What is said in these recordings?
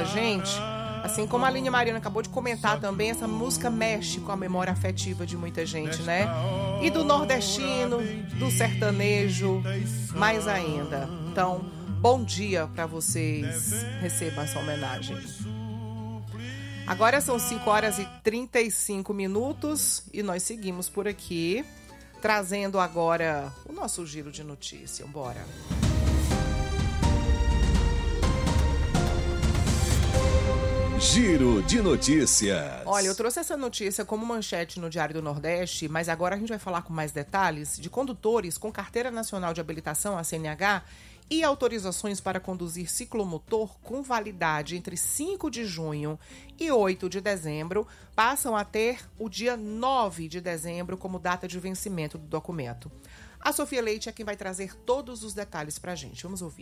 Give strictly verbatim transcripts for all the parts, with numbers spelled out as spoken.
gente. Assim como a Aline Mariana acabou de comentar também, essa música mexe com a memória afetiva de muita gente, né? E do nordestino, do sertanejo, mais ainda. Então, bom dia para vocês. Recebam essa homenagem. Agora são cinco horas e trinta e cinco minutos e nós seguimos por aqui, trazendo agora o nosso giro de notícia. Bora! Giro de notícias. Olha, eu trouxe essa notícia como manchete no Diário do Nordeste, mas agora a gente vai falar com mais detalhes de condutores com Carteira Nacional de Habilitação, a C N H, e autorizações para conduzir ciclomotor com validade entre cinco de junho e oito de dezembro passam a ter o dia nove de dezembro como data de vencimento do documento. A Sofia Leite é quem vai trazer todos os detalhes para a gente. Vamos ouvir.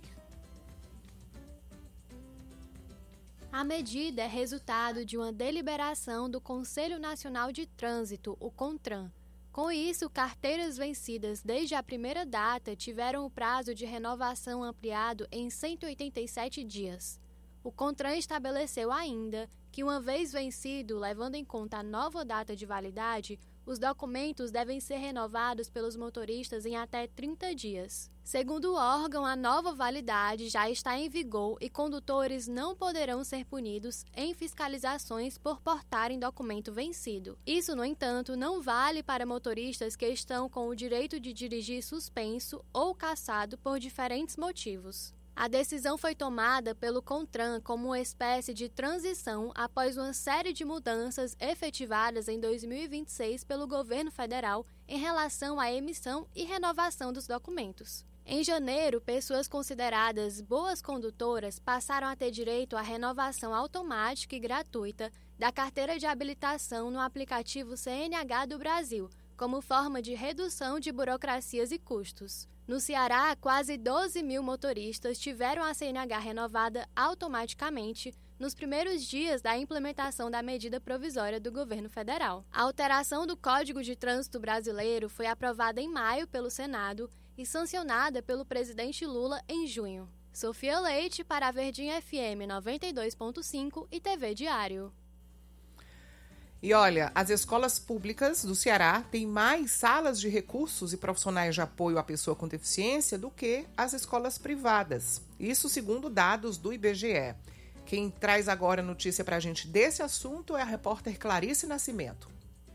A medida é resultado de uma deliberação do Conselho Nacional de Trânsito, o CONTRAN. Com isso, carteiras vencidas desde a primeira data tiveram o prazo de renovação ampliado em cento e oitenta e sete dias. O CONTRAN estabeleceu ainda que, uma vez vencido, levando em conta a nova data de validade, os documentos devem ser renovados pelos motoristas em até trinta dias. Segundo o órgão, a nova validade já está em vigor e condutores não poderão ser punidos em fiscalizações por portarem documento vencido. Isso, no entanto, não vale para motoristas que estão com o direito de dirigir suspenso ou cassado por diferentes motivos. A decisão foi tomada pelo CONTRAN como uma espécie de transição após uma série de mudanças efetivadas em dois mil e vinte e seis pelo governo federal em relação à emissão e renovação dos documentos. Em janeiro, pessoas consideradas boas condutoras passaram a ter direito à renovação automática e gratuita da carteira de habilitação no aplicativo C N H do Brasil, como forma de redução de burocracias e custos. No Ceará, quase doze mil motoristas tiveram a C N H renovada automaticamente nos primeiros dias da implementação da medida provisória do governo federal. A alteração do Código de Trânsito Brasileiro foi aprovada em maio pelo Senado e sancionada pelo presidente Lula em junho. Sofia Leite para a Verdinha F M noventa e dois ponto cinco e T V Diário. E olha, as escolas públicas do Ceará têm mais salas de recursos e profissionais de apoio à pessoa com deficiência do que as escolas privadas. Isso segundo dados do I B G E. Quem traz agora notícia para a gente desse assunto é a repórter Clarice Nascimento.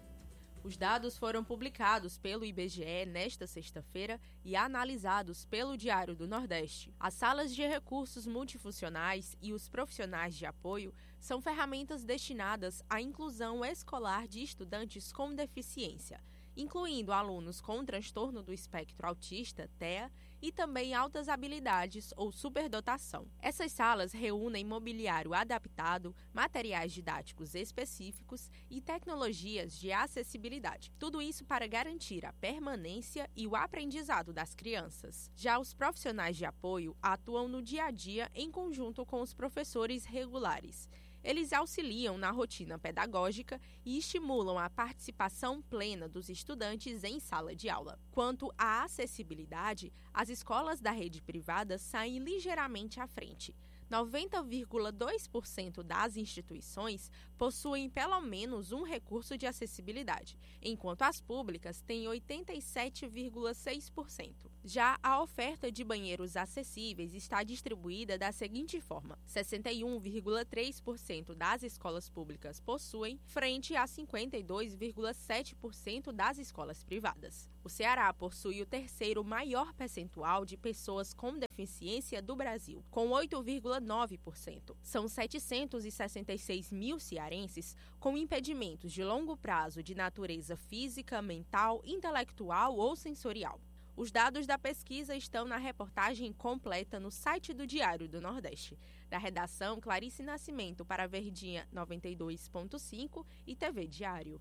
Os dados foram publicados pelo I B G E nesta sexta-feira e analisados pelo Diário do Nordeste. As salas de recursos multifuncionais e os profissionais de apoio são ferramentas destinadas à inclusão escolar de estudantes com deficiência, incluindo alunos com transtorno do espectro autista, T E A, e também altas habilidades ou superdotação. Essas salas reúnem mobiliário adaptado, materiais didáticos específicos e tecnologias de acessibilidade. Tudo isso para garantir a permanência e o aprendizado das crianças. Já os profissionais de apoio atuam no dia a dia em conjunto com os professores regulares. Eles auxiliam na rotina pedagógica e estimulam a participação plena dos estudantes em sala de aula. Quanto à acessibilidade, as escolas da rede privada saem ligeiramente à frente. noventa vírgula dois por cento das instituições possuem pelo menos um recurso de acessibilidade, enquanto as públicas têm oitenta e sete vírgula seis por cento. Já a oferta de banheiros acessíveis está distribuída da seguinte forma: sessenta e um vírgula três por cento das escolas públicas possuem, frente a cinquenta e dois vírgula sete por cento das escolas privadas. O Ceará possui o terceiro maior percentual de pessoas com deficiência do Brasil, com oito vírgula nove por cento. São setecentos e sessenta e seis mil cearenses com impedimentos de longo prazo de natureza física, mental, intelectual ou sensorial. Os dados da pesquisa estão na reportagem completa no site do Diário do Nordeste. Da redação, Clarice Nascimento para a Verdinha noventa e dois ponto cinco e T V Diário.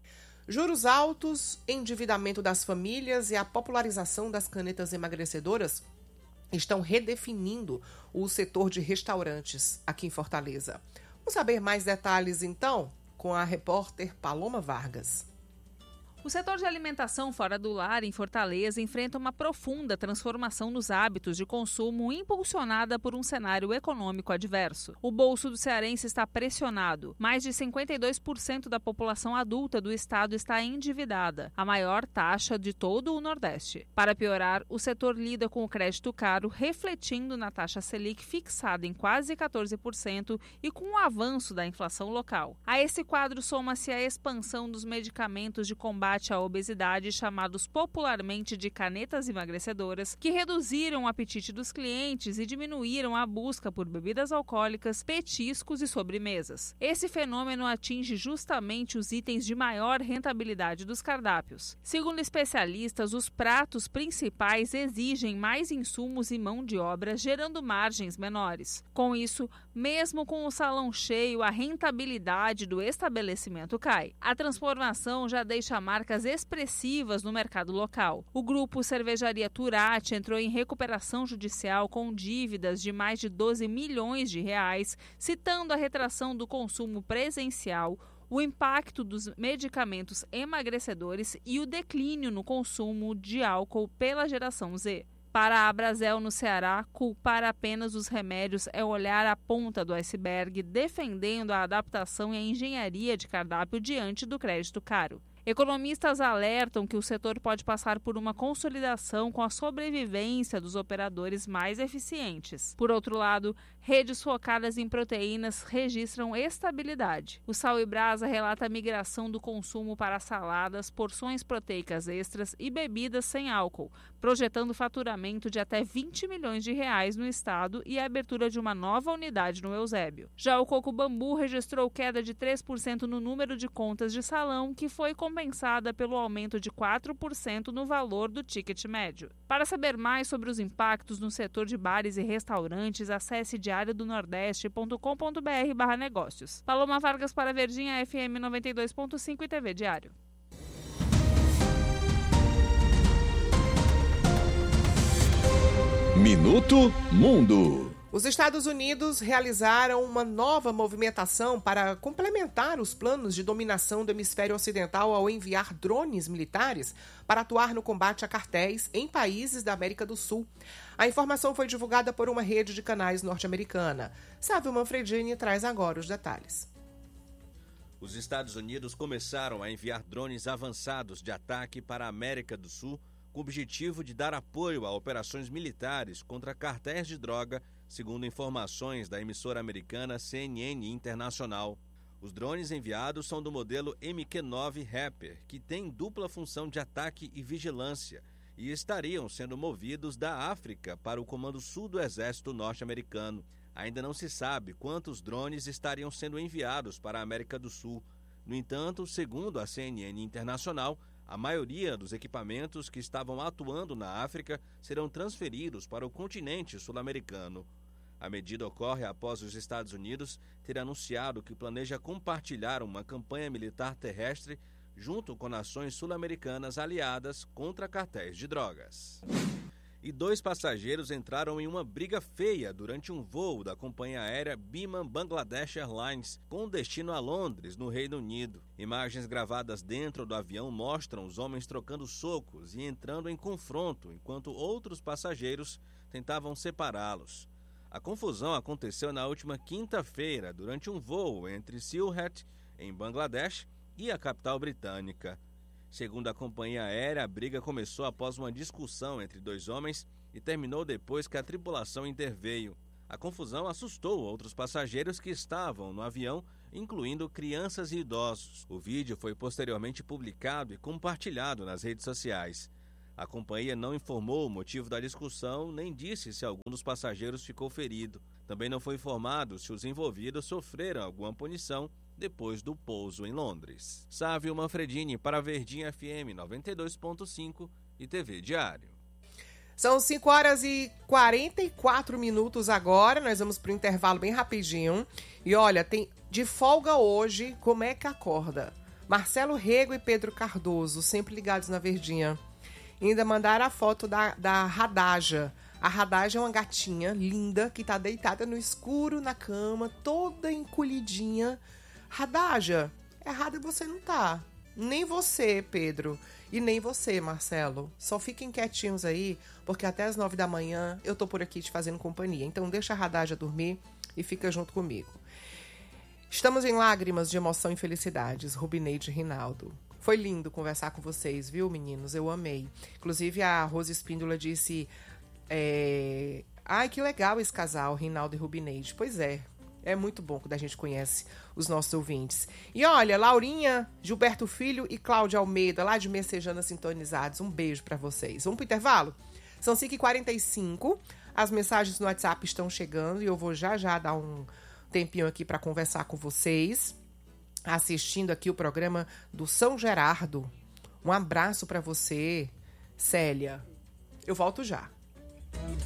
Juros altos, endividamento das famílias e a popularização das canetas emagrecedoras estão redefinindo o setor de restaurantes aqui em Fortaleza. Vamos saber mais detalhes, então, com a repórter Paloma Vargas. O setor de alimentação fora do lar em Fortaleza enfrenta uma profunda transformação nos hábitos de consumo impulsionada por um cenário econômico adverso. O bolso do cearense está pressionado. Mais de cinquenta e dois por cento da população adulta do estado está endividada, a maior taxa de todo o Nordeste. Para piorar, o setor lida com o crédito caro, refletindo na taxa Selic fixada em quase quatorze por cento e com o avanço da inflação local. A esse quadro soma-se a expansão dos medicamentos de combate à obesidade, chamados popularmente de canetas emagrecedoras, que reduziram o apetite dos clientes e diminuíram a busca por bebidas alcoólicas, petiscos e sobremesas. Esse fenômeno atinge justamente os itens de maior rentabilidade dos cardápios. Segundo especialistas, os pratos principais exigem mais insumos e mão de obra, gerando margens menores. Com isso, mesmo com o salão cheio, a rentabilidade do estabelecimento cai. A transformação já deixa marcas expressivas no mercado local. O grupo Cervejaria Turati entrou em recuperação judicial com dívidas de mais de doze milhões de reais, citando a retração do consumo presencial, o impacto dos medicamentos emagrecedores e o declínio no consumo de álcool pela geração Z. Para a Abrazel no Ceará, culpar apenas os remédios é olhar a ponta do iceberg, defendendo a adaptação e a engenharia de cardápio diante do crédito caro. Economistas alertam que o setor pode passar por uma consolidação com a sobrevivência dos operadores mais eficientes. Por outro lado, redes focadas em proteínas registram estabilidade. O Sal e Brasa relata a migração do consumo para saladas, porções proteicas extras e bebidas sem álcool, projetando faturamento de até vinte milhões de reais no estado e a abertura de uma nova unidade no Eusébio. Já o Coco Bambu registrou queda de três por cento no número de contas de salão, que foi compensada pelo aumento de quatro por cento no valor do ticket médio. Para saber mais sobre os impactos no setor de bares e restaurantes, acesse diário do nordeste ponto com ponto br barra negócios. Paloma Vargas para Verdinha, F M noventa e dois ponto cinco e T V Diário. Minuto Mundo. Os Estados Unidos realizaram uma nova movimentação para complementar os planos de dominação do hemisfério ocidental ao enviar drones militares para atuar no combate a cartéis em países da América do Sul. A informação foi divulgada por uma rede de canais norte-americana. Sávio Manfredini traz agora os detalhes. Os Estados Unidos começaram a enviar drones avançados de ataque para a América do Sul com o objetivo de dar apoio a operações militares contra cartéis de droga, segundo informações da emissora americana C N N Internacional. Os drones enviados são do modelo M Q nove Raptor, que tem dupla função de ataque e vigilância, e estariam sendo movidos da África para o Comando Sul do Exército Norte-Americano. Ainda não se sabe quantos drones estariam sendo enviados para a América do Sul. No entanto, segundo a C N N Internacional, a maioria dos equipamentos que estavam atuando na África serão transferidos para o continente sul-americano. A medida ocorre após os Estados Unidos ter anunciado que planeja compartilhar uma campanha militar terrestre junto com nações sul-americanas aliadas contra cartéis de drogas. E dois passageiros entraram em uma briga feia durante um voo da companhia aérea Biman Bangladesh Airlines com destino a Londres, no Reino Unido. Imagens gravadas dentro do avião mostram os homens trocando socos e entrando em confronto, enquanto outros passageiros tentavam separá-los. A confusão aconteceu na última quinta-feira, durante um voo entre Sylhet, em Bangladesh, e a capital britânica. Segundo a companhia aérea, a briga começou após uma discussão entre dois homens e terminou depois que a tripulação interveio. A confusão assustou outros passageiros que estavam no avião, incluindo crianças e idosos. O vídeo foi posteriormente publicado e compartilhado nas redes sociais. A companhia não informou o motivo da discussão, nem disse se algum dos passageiros ficou ferido. Também não foi informado se os envolvidos sofreram alguma punição depois do pouso em Londres. Sávio Manfredini para Verdinha F M noventa e dois ponto cinco e T V Diário. São cinco horas e quarenta e quatro minutos agora, nós vamos para o intervalo bem rapidinho. E olha, tem de folga hoje, como é que acorda? Marcelo Rego e Pedro Cardoso, sempre ligados na Verdinha. E ainda mandaram a foto da, da Radaja. A Radaja é uma gatinha linda que está deitada no escuro na cama, toda encolhidinha. Radaja, errada você não tá. Nem você, Pedro. E nem você, Marcelo. Só fiquem quietinhos aí, porque até as nove da manhã eu tô por aqui te fazendo companhia. Então deixa a Radagem dormir e fica junto comigo. Estamos em lágrimas de emoção e felicidades, Rubineide e Rinaldo. Foi lindo conversar com vocês, viu, meninos? Eu amei. Inclusive, a Rose Espíndola disse... É... Ai, que legal esse casal, Rinaldo e Rubineide. Pois é, é muito bom quando a gente conhece os nossos ouvintes. E olha, Laurinha, Gilberto Filho e Cláudia Almeida, lá de Messejana Sintonizados. Um beijo pra vocês. Vamos pro intervalo? São cinco e quarenta e cinco. As mensagens no WhatsApp estão chegando e eu vou já já dar um tempinho aqui pra conversar com vocês. Assistindo aqui o programa do São Gerardo. Um abraço pra você, Célia. Eu volto já.